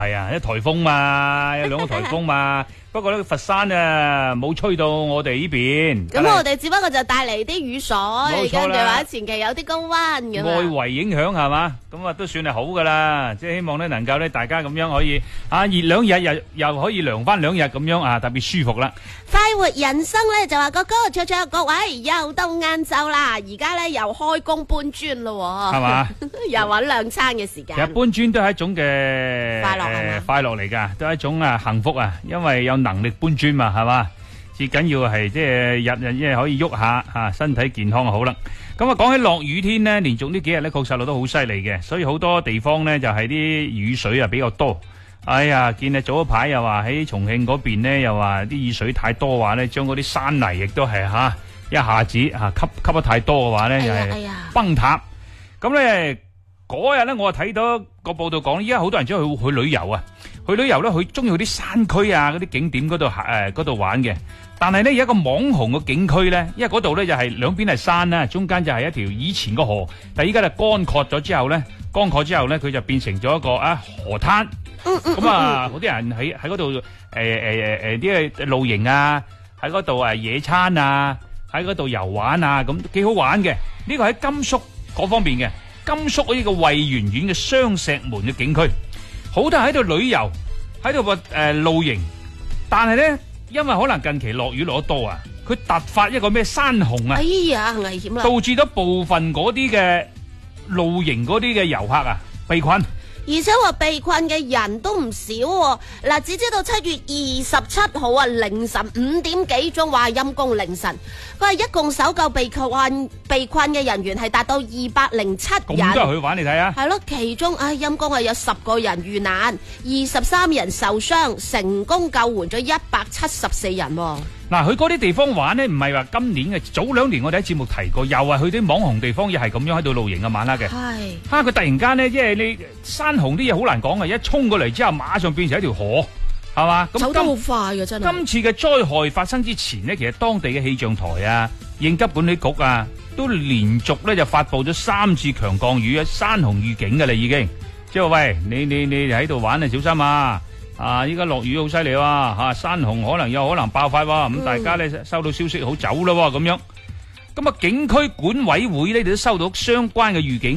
係啊，一颱風嘛，有2個颱風嘛。不過咧，佛山啊冇吹到我哋呢邊。 咁我哋只不過就帶嚟啲雨水，跟住話前期有啲高溫咁外圍影響係嘛，咁啊都算係好噶啦。即係希望咧能夠咧大家咁樣可以熱2日又可以涼翻2日咁樣啊，特別舒服啦。 快活人生咧就話哥哥卓各位又到晏晝啦，而家咧又開工搬磚咯，係嘛？又搵2餐嘅時間。 其實搬磚都係一種嘅快樂嚟噶，都係一種幸福啊，因為有能力搬磚嘛，係嘛？最緊要係即係日即係可以喐下身體健康就好啦。咁啊，講起落雨天呢，連續呢幾日咧確實落得好犀利嘅，所以好多地方呢就係啲雨水比較多。哎呀，見你早一排又話喺重慶嗰邊呢，又話啲雨水太多話呢，將嗰啲山泥亦都係一下子吸得太多嘅話呢，又係崩塌。咁咧嗰日呢，我睇到個報道講，依家好多人中意去旅遊啊。去旅遊咧，佢中意去啲山區啊，嗰啲景點嗰度玩嘅。但係咧，有一個網紅嘅景區咧，因為嗰度咧就係兩邊係山啦，中間就係一條以前個河，但係依家就乾涸咗之後咧，佢就變成咗一個河灘。咁啊，嗰啲人喺嗰度啲露營啊，喺嗰度野餐啊，喺嗰度遊玩啊，咁幾好玩嘅。呢個喺甘肅嗰方面嘅，甘肅呢個渭源縣嘅雙石門嘅景區。好多人喺度旅遊，喺度露營，但係咧，因為可能近期落雨落得多啊，佢突發一個咩山洪啊， 哎呀，危險啦！ 導致咗部分嗰啲嘅露營嗰啲嘅遊客被困。 而且話被困嘅人都唔少喎。嗱，只知道7月27號凌晨5點幾鐘，話陰公凌晨，佢話一共搜救被困嘅人員係達到207人。 咁多人去玩，你睇下。 係咯，其中陰公有10個人遇難，23人受傷，成功救援咗174人。 嗱，去嗰啲地方玩呢，唔係話今年嘅，早2年我哋喺節目提過，又係去啲網紅地方，又係咁樣喺度露營晚黑嘅。係，佢突然間呢，即係你山洪啲嘢好難講嘅，一衝過嚟之後，馬上變成一條河，係嘛？ 走得好快嘅真係。 今次嘅災害發生之前呢，其實當地嘅氣象台應急管理局都連續咧就發佈咗3次強降雨山洪預警嘅啦，已經。即係話喂，你喺度玩小心啊！依家落雨好犀利喎，山洪可能爆發喎，咁大家咧收到消息好走咯咁樣。咁景區管委會咧都收到相關嘅預警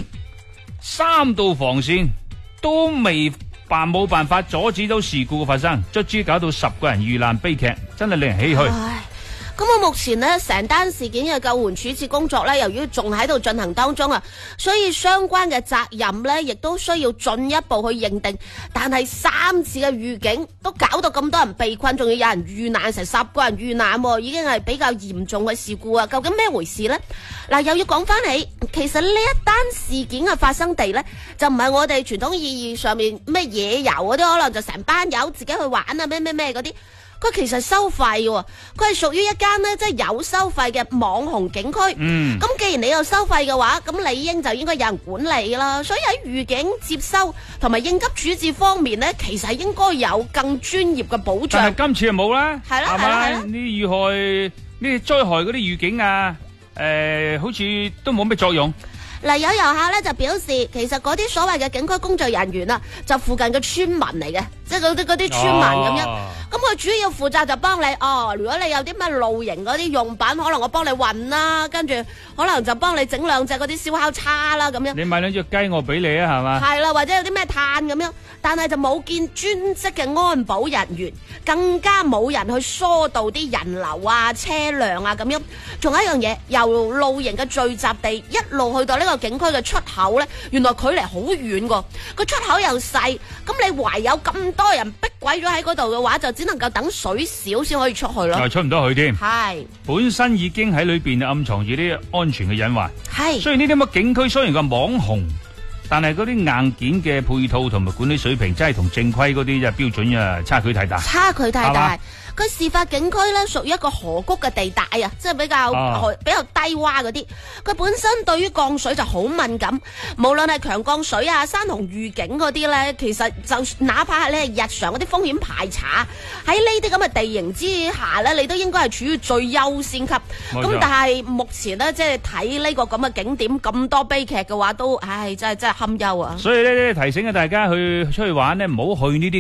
，3道防線都冇辦法阻止到事故嘅發生，卒之搞到10個人遇難悲劇，真係令人唏噓。 咁我目前呢，成單事件嘅救援處置工作呢，由於仲喺度進行當中所以相關嘅責任呢，亦都需要進一步去認定。但係3次嘅預警都搞到咁多人被困，仲要有人遇難，成10個人遇難，已經係比較嚴重嘅事故啊！究竟咩回事呢？嗱，又要講翻起，其實呢一單事件嘅發生地呢，就唔係我哋傳統意義上面咩野遊嗰啲，可能就成班友自己去玩咩嗰啲。佢其實收費嘅，佢係屬於一間呢，即係有收費嘅網紅景區。咁既然你有收費嘅話，咁理應就應該有人管理啦。所以喺預警接收同埋應急處置方面呢，其實應該有更專業嘅保障。 但係今次就冇啦， 係啦，係啦， 呢遇害呢災害嗰啲預警好似都冇咩作用。 嗱，有遊客咧就表示，其實嗰啲所謂嘅景區工作人員就附近嘅村民嚟嘅，即係嗰啲村民咁樣。咁佢主要負責就幫你如果你有啲咩露營嗰啲用品，可能我幫你運啦，跟住可能就幫你整2隻嗰啲燒烤叉啦咁樣。你買2隻雞我俾你係嘛？ 係啦，或者有啲咩炭咁樣，但係就冇見專職嘅安保人員，更加冇人去疏導啲人流車輛咁樣。仲有一樣嘢，由露營嘅聚集地一路去到呢個景區嘅出口呢，原來距離好遠㗎，個出口又細，咁你唯有咁多人逼鬼咗喺嗰度嘅話，就只能夠等水少先可以出去咯。出唔到去添，係本身已經喺裏邊暗藏住啲安全嘅隱患。 係， 雖然呢啲咁嘅景區雖然個網紅，但係嗰啲硬件嘅配套同埋管理水平真係同正規嗰啲標準差距太大。佢事發景區咧屬於一個河谷嘅地帶即係比較低洼嗰啲。佢本身對於降水就好敏感，無論係強降水山洪預警嗰啲咧，其實就哪怕係你係日常嗰啲風險排查，喺呢啲咁嘅地形之下咧，你都應該係處於最優先級。咁但係目前咧，即係睇呢個咁嘅景點咁多悲劇嘅話，都真係堪憂啊！所以咧提醒大家出去玩咧，唔好去呢啲